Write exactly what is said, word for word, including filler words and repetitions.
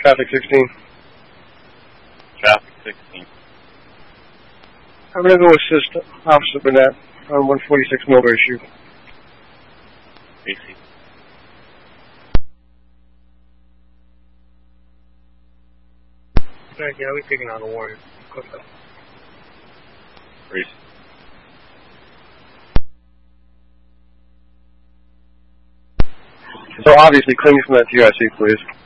Traffic sixteen. Traffic sixteen. I'm going to go assist Officer Burnett on one forty-six Mulberry Street. A C. Right, yeah, we're taking out a warrant. Race. So obviously, clean from that T R C, please.